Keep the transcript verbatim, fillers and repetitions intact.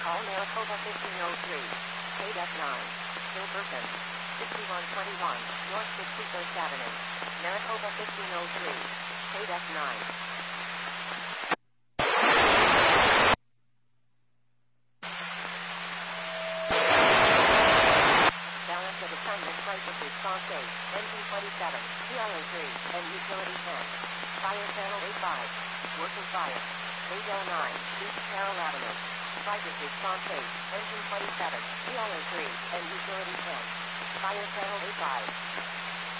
Call Maricopa fifteen oh three. K D E C nine. Gilberton. fifty-one twenty-one North sixty-first Avenue. Maricopa fifteen oh three. K D E C nine. Balance of assignment crisis response eight. Engine twenty-seven. P I O three. And utility ten. Fire channel eighty-five. Working fire. K D E L nine. East Carroll Avenue. Crisis response eight. Engine twenty-seven. P I O three. And utility ten. Fire channel eighty-five.